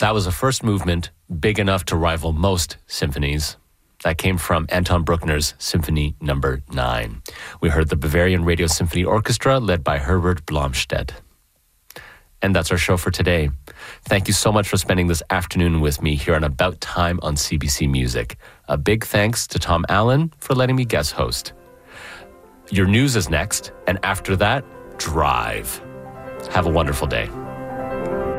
That was a first movement big enough to rival most symphonies. That came from Anton Bruckner's Symphony No. 9. We heard the Bavarian Radio Symphony Orchestra led by Herbert Blomstedt. And that's our show for today. Thank you so much for spending this afternoon with me here on About Time on CBC Music. A big thanks to Tom Allen for letting me guest host. Your news is next, and after that, Drive. Have a wonderful day.